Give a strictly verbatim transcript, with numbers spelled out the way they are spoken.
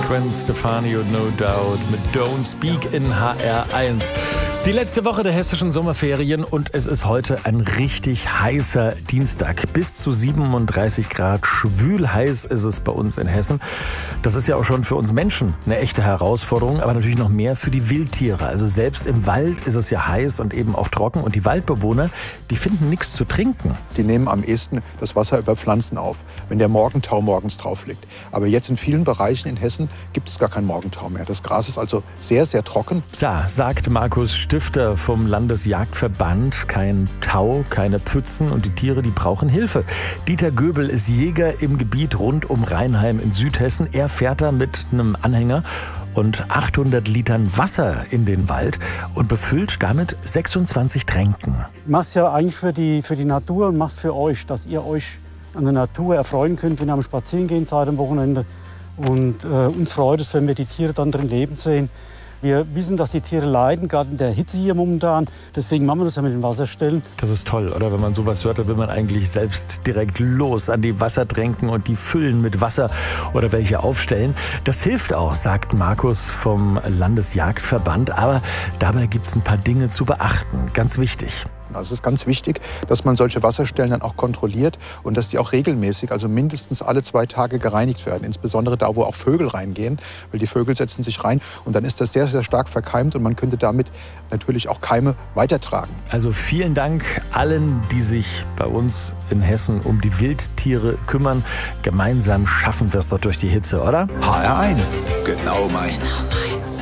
Gwen Stefani und No Doubt mit Don't Speak in H R eins. Die letzte Woche der hessischen Sommerferien und es ist heute ein richtig heißer Dienstag. Bis zu siebenunddreißig Grad, schwül heiß ist es bei uns in Hessen. Das ist ja auch schon für uns Menschen eine echte Herausforderung, aber natürlich noch mehr für die Wildtiere. Also selbst im Wald ist es ja heiß und eben auch trocken und die Waldbewohner, die finden nichts zu trinken. Die nehmen am ehesten das Wasser über Pflanzen auf, wenn der Morgentau morgens drauf liegt. Aber jetzt in vielen Bereichen in Hessen gibt es gar keinen Morgentau mehr. Das Gras ist also sehr, sehr trocken. Ja, sagt Markus Stifter vom Landesjagdverband. Kein Tau, keine Pfützen und die Tiere, die brauchen Hilfe. Dieter Göbel ist Jäger im Gebiet rund um Reinheim in Südhessen. Er fährt da mit einem Anhänger und achthundert Litern Wasser in den Wald und befüllt damit sechsundzwanzig Tränken. Ich mach's ja eigentlich für die, für die Natur und mach's für euch, dass ihr euch an der Natur erfreuen könnt, wenn ihr am Spazieren seid am Wochenende. Und äh, uns freut es, wenn wir die Tiere dann drin leben sehen. Wir wissen, dass die Tiere leiden, gerade in der Hitze hier momentan. Deswegen machen wir das ja mit den Wasserstellen. Das ist toll, oder? Wenn man sowas hört, dann will man eigentlich selbst direkt los an die Wassertränken und die füllen mit Wasser oder welche aufstellen. Das hilft auch, sagt Markus vom Landesjagdverband. Aber dabei gibt es ein paar Dinge zu beachten. Ganz wichtig. Also es ist ganz wichtig, dass man solche Wasserstellen dann auch kontrolliert und dass die auch regelmäßig, also mindestens alle zwei Tage gereinigt werden. Insbesondere da, wo auch Vögel reingehen, weil die Vögel setzen sich rein und dann ist das sehr, sehr stark verkeimt und man könnte damit natürlich auch Keime weitertragen. Also vielen Dank allen, die sich bei uns in Hessen um die Wildtiere kümmern. Gemeinsam schaffen wir es doch durch die Hitze, oder? H R eins, genau meins.